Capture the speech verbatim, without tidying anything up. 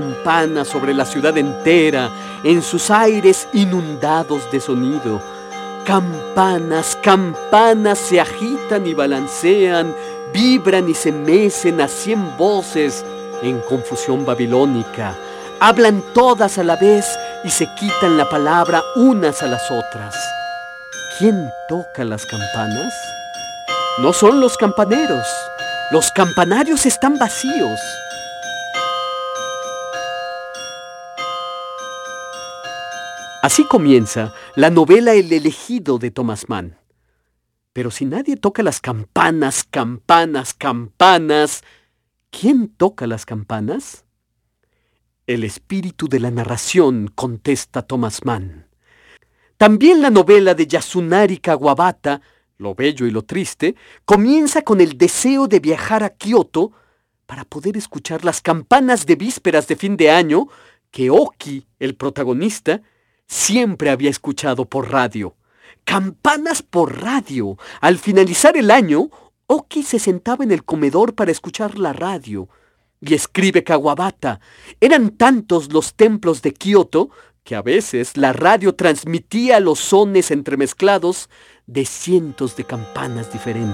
Campana sobre la ciudad entera, en sus aires inundados de sonido. Campanas, campanas se agitan y balancean, vibran y se mecen a cien voces en confusión babilónica. Hablan todas a la vez y se quitan la palabra unas a las otras. ¿Quién toca las campanas? No son los campaneros. Los campanarios están vacíos. Así comienza la novela El elegido de Thomas Mann. Pero si nadie toca las campanas, campanas, campanas, ¿quién toca las campanas? El espíritu de la narración, contesta Thomas Mann. También la novela de Yasunari Kawabata, Lo bello y lo triste, comienza con el deseo de viajar a Kioto para poder escuchar las campanas de vísperas de fin de año que Oki, el protagonista, siempre había escuchado por radio. Campanas por radio. Al finalizar el año, Oki se sentaba en el comedor para escuchar la radio. Y escribe Kawabata, eran tantos los templos de Kioto que a veces la radio transmitía los sones entremezclados de cientos de campanas diferentes.